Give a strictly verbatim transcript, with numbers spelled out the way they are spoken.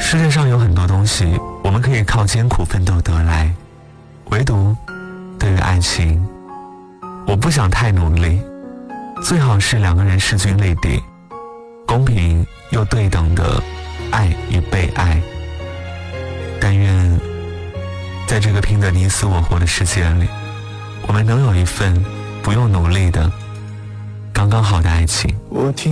世界上有很多东西我们可以靠艰苦奋斗得来，唯独对于爱情，我不想太努力，最好是两个人势均力敌，公平又对等的爱与被爱。但愿在这个拼得你死我活的世界里，我们能有一份不用努力的刚刚好的爱情。 我听